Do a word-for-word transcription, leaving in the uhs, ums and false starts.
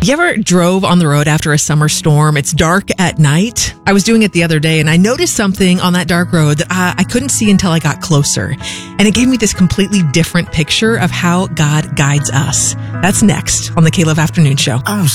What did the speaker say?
You ever drove on the road after a summer storm? It's dark at night. I was doing it the other day and I noticed something on that dark road that I, I couldn't see until I got closer. And it gave me this completely different picture of how God guides us. That's next on the K-Love Afternoon Show. I'm